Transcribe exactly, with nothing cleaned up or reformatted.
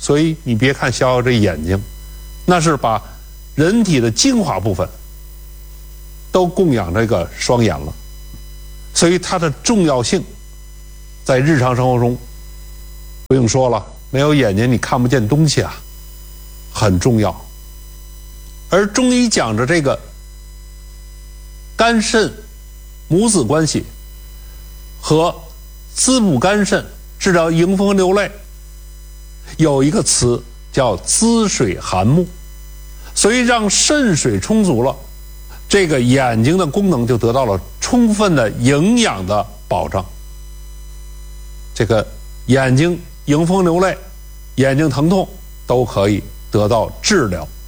所以你别看逍遥这眼睛，那是把人体的精华部分都供养这个双眼了，所以它的重要性在日常生活中不用说了，没有眼睛你看不见东西啊，很重要。而中医讲着这个肝肾母子关系和滋补肝肾、治疗迎风流泪，有一个词叫滋水涵目，所以让肾水充足了，这个眼睛的功能就得到了充分的营养的保障。这个眼睛迎风流泪、眼睛疼痛都可以得到治疗。